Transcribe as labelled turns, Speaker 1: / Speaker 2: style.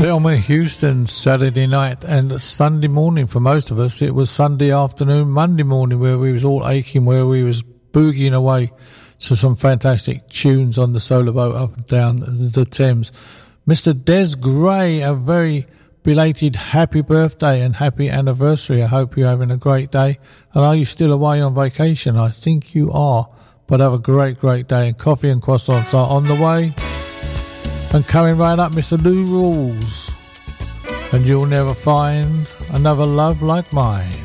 Speaker 1: Thelma Houston, Saturday night and Sunday morning for most of us. It was Sunday afternoon, Monday morning where we was all aching, where we was boogieing away to some fantastic tunes on the solar boat up and down the Thames. Mr. Des Gray, a very belated happy birthday and happy anniversary. I hope you're having a great day. And are you still away on vacation? I think you are. But have a great, great day. And coffee and croissants are on the way. And coming right up, Mr. Lou Rawls. And you'll never find another love like mine.